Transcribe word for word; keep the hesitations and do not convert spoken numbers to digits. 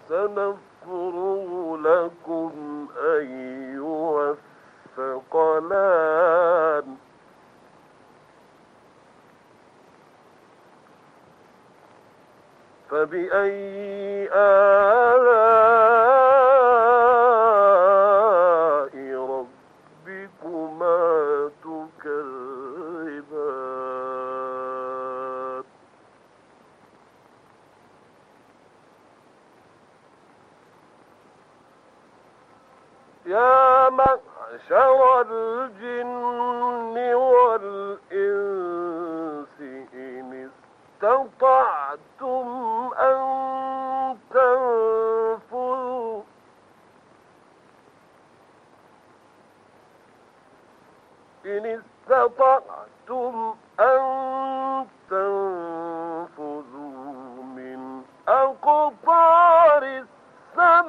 سنفرغ لكم أيها الثقلان فبأي آلاء ربكما تكذبان يا معشر الجن والإنس إن استطعتم أن تنفذوا إن استطعتم أن تنفذوا من أقطار